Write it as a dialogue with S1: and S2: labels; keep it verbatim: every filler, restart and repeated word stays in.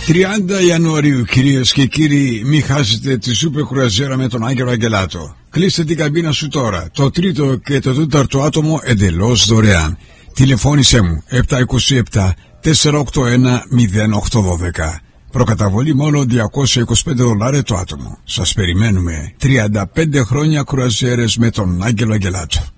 S1: τριάντα Ιανουαρίου, κυρίες και κύριοι, μην χάσετε τη σούπερ κρουαζιέρα με τον Άγγελο Αγγελάτο. Κλείστε την καμπίνα σου τώρα. Το τρίτο και το τέταρτο άτομο εντελώς δωρεάν. Τηλεφώνησέ μου επτά δύο επτά τέσσερα οκτώ ένα μηδέν οκτώ ένα δύο. Προκαταβολή μόνο διακόσια είκοσι πέντε δολάρια το άτομο. Σας περιμένουμε. τριάντα πέντε χρόνια κρουαζιέρες με τον Άγγελο Αγγελάτο.